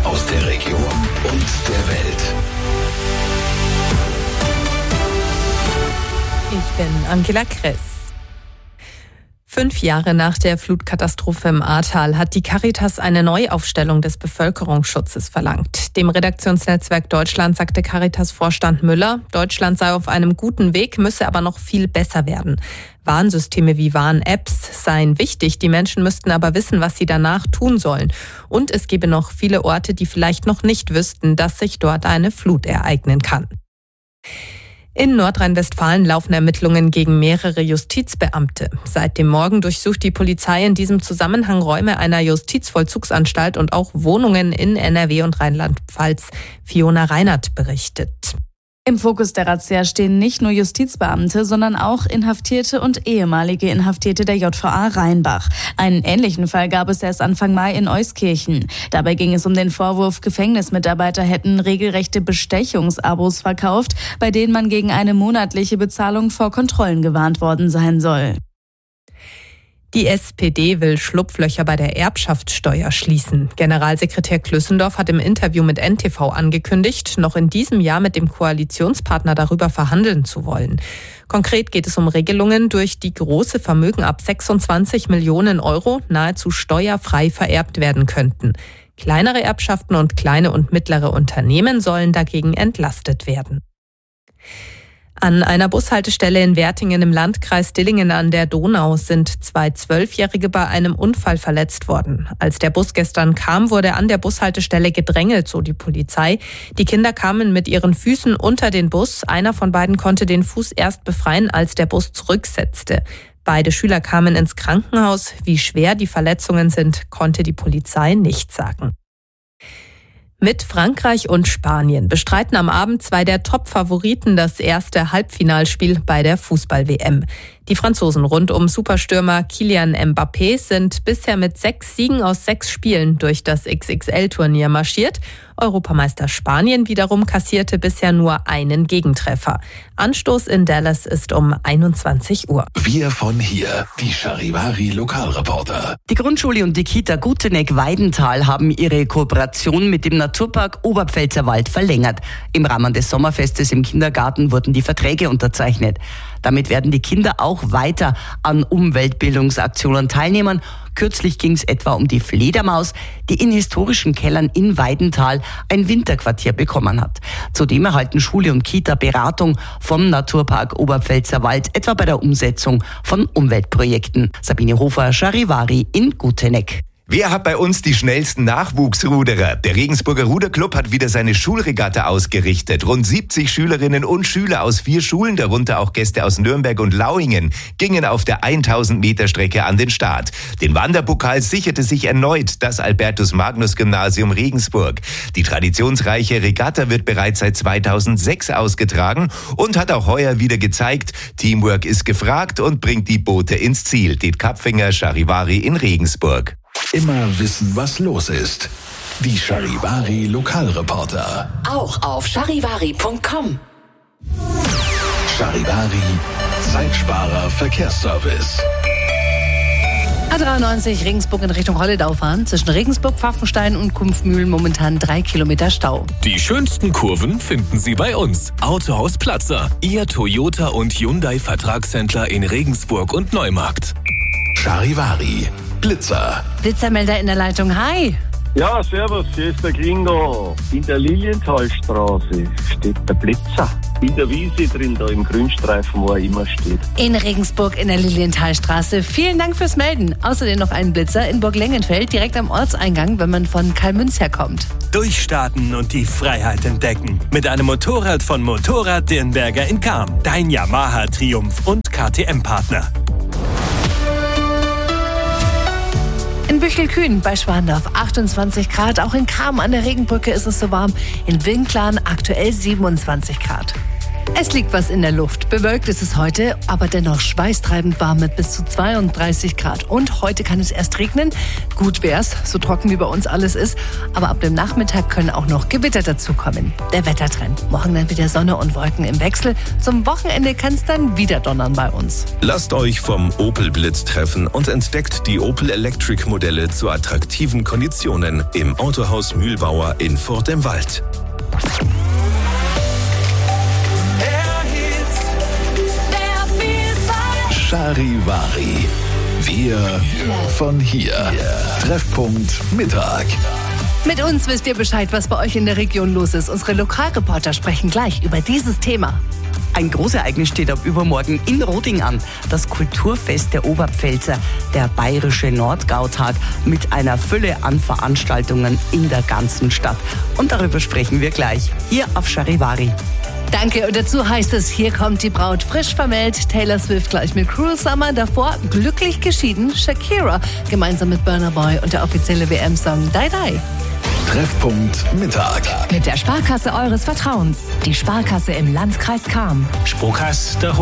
aus der Region und der Welt. Ich bin Angela Kress. 5 Jahre nach der Flutkatastrophe im Ahrtal hat die Caritas eine Neuaufstellung des Bevölkerungsschutzes verlangt. Dem Redaktionsnetzwerk Deutschland sagte Caritas-Vorstand Müller, Deutschland sei auf einem guten Weg, müsse aber noch viel besser werden. Warnsysteme wie Warn-Apps seien wichtig, die Menschen müssten aber wissen, was sie danach tun sollen. Und es gebe noch viele Orte, die vielleicht noch nicht wüssten, dass sich dort eine Flut ereignen kann. In Nordrhein-Westfalen laufen Ermittlungen gegen mehrere Justizbeamte. Seit dem Morgen durchsucht die Polizei in diesem Zusammenhang Räume einer Justizvollzugsanstalt und auch Wohnungen in NRW und Rheinland-Pfalz. Fiona Reinert berichtet. Im Fokus der Razzia stehen nicht nur Justizbeamte, sondern auch Inhaftierte und ehemalige Inhaftierte der JVA Rheinbach. Einen ähnlichen Fall gab es erst Anfang Mai in Euskirchen. Dabei ging es um den Vorwurf, Gefängnismitarbeiter hätten regelrechte Bestechungsabos verkauft, bei denen man gegen eine monatliche Bezahlung vor Kontrollen gewarnt worden sein soll. Die SPD will Schlupflöcher bei der Erbschaftssteuer schließen. Generalsekretär Klüssendorf hat im Interview mit NTV angekündigt, noch in diesem Jahr mit dem Koalitionspartner darüber verhandeln zu wollen. Konkret geht es um Regelungen, durch die große Vermögen ab 26 Millionen Euro nahezu steuerfrei vererbt werden könnten. Kleinere Erbschaften und kleine und mittlere Unternehmen sollen dagegen entlastet werden. An einer Bushaltestelle in Wertingen im Landkreis Dillingen an der Donau sind 2 12-Jährige bei einem Unfall verletzt worden. Als der Bus gestern kam, wurde an der Bushaltestelle gedrängelt, so die Polizei. Die Kinder kamen mit ihren Füßen unter den Bus. Einer von beiden konnte den Fuß erst befreien, als der Bus zurücksetzte. Beide Schüler kamen ins Krankenhaus. Wie schwer die Verletzungen sind, konnte die Polizei nicht sagen. Mit Frankreich und Spanien bestreiten am Abend 2 der Top-Favoriten das erste Halbfinalspiel bei der Fußball-WM. Die Franzosen rund um Superstürmer Kylian Mbappé sind bisher mit 6 Siegen aus 6 Spielen durch das XXL-Turnier marschiert. Europameister Spanien wiederum kassierte bisher nur einen Gegentreffer. Anstoß in Dallas ist um 21 Uhr. Wir von hier, die Charivari-Lokalreporter. Die Grundschule und die Kita Guteneck-Weidenthal haben ihre Kooperation mit dem Naturpark Oberpfälzerwald verlängert. Im Rahmen des Sommerfestes im Kindergarten wurden die Verträge unterzeichnet. Damit werden die Kinder auch weiter an Umweltbildungsaktionen teilnehmen. Kürzlich ging es etwa um die Fledermaus, die in historischen Kellern in Weidenthal ein Winterquartier bekommen hat. Zudem erhalten Schule und Kita Beratung vom Naturpark Oberpfälzerwald, etwa bei der Umsetzung von Umweltprojekten. Sabine Hofer, Charivari in Guteneck. Wer hat bei uns die schnellsten Nachwuchsruderer? Der Regensburger Ruderclub hat wieder seine Schulregatta ausgerichtet. Rund 70 Schülerinnen und Schüler aus 4 Schulen, darunter auch Gäste aus Nürnberg und Lauingen, gingen auf der 1000 Meter Strecke an den Start. Den Wanderpokal sicherte sich erneut das Albertus-Magnus-Gymnasium Regensburg. Die traditionsreiche Regatta wird bereits seit 2006 ausgetragen und hat auch heuer wieder gezeigt, Teamwork ist gefragt und bringt die Boote ins Ziel. Det Kapfinger, Charivari in Regensburg. Immer wissen, was los ist. Die Charivari-Lokalreporter. Auch auf charivari.com. Charivari, Zeitsparer Verkehrsservice. A93 Regensburg in Richtung Holledau fahren. Zwischen Regensburg, Pfaffenstein und Kumpfmühlen momentan 3 Kilometer Stau. Die schönsten Kurven finden Sie bei uns. Autohaus Platzer, Ihr Toyota und Hyundai Vertragshändler in Regensburg und Neumarkt. Charivari, Blitzer. Blitzermelder in der Leitung. Hi. Ja, servus, hier ist der Klingo. In der Lilienthalstraße steht der Blitzer. In der Wiese drin, da im Grünstreifen, wo er immer steht. In Regensburg in der Lilienthalstraße. Vielen Dank fürs Melden. Außerdem noch einen Blitzer in Burg-Lengenfeld, direkt am Ortseingang, wenn man von Karlmünz herkommt. Durchstarten und die Freiheit entdecken. Mit einem Motorrad von Motorrad Dirnberger in Cham. Dein Yamaha Triumph und KTM-Partner. In Büchelkühn bei Schwandorf 28 Grad. Auch in Cham an der Regenbrücke ist es so warm. In Winklan aktuell 27 Grad. Es liegt was in der Luft. Bewölkt ist es heute, aber dennoch schweißtreibend warm mit bis zu 32 Grad. Und heute kann es erst regnen. Gut wär's, so trocken wie bei uns alles ist. Aber ab dem Nachmittag können auch noch Gewitter dazukommen. Der Wettertrend. Morgen dann wieder Sonne und Wolken im Wechsel. Zum Wochenende kann es dann wieder donnern bei uns. Lasst euch vom Opel Blitz treffen und entdeckt die Opel Electric Modelle zu attraktiven Konditionen im Autohaus Mühlbauer in Furt im Wald. Charivari. Wir von hier. Treffpunkt Mittag. Mit uns wisst ihr Bescheid, was bei euch in der Region los ist. Unsere Lokalreporter sprechen gleich über dieses Thema. Ein Großereignis steht ab übermorgen in Roding an. Das Kulturfest der Oberpfälzer, der Bayerische Nordgautag mit einer Fülle an Veranstaltungen in der ganzen Stadt. Und darüber sprechen wir gleich hier auf Charivari. Danke, und dazu heißt es, hier kommt die Braut frisch vermählt. Taylor Swift gleich mit Cruel Summer, davor glücklich geschieden Shakira, gemeinsam mit Burna Boy und der offizielle WM-Song Die Die. Treffpunkt Mittag. Mit der Sparkasse eures Vertrauens. Die Sparkasse im Landkreis Cham. Sparkasse der